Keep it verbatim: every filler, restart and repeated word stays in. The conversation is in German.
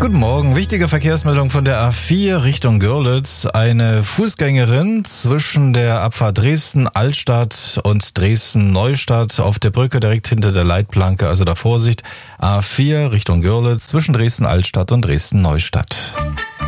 Guten Morgen, wichtige Verkehrsmeldung von der A vier Richtung Görlitz. Eine Fußgängerin zwischen der Abfahrt Dresden-Altstadt und Dresden-Neustadt auf der Brücke direkt hinter der Leitplanke, also da Vorsicht, A vier Richtung Görlitz zwischen Dresden-Altstadt und Dresden-Neustadt.